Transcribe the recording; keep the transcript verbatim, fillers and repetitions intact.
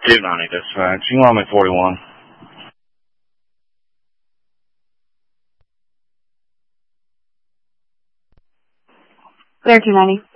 two ninety, dispatch. You want me forty-one? Clear two ninety.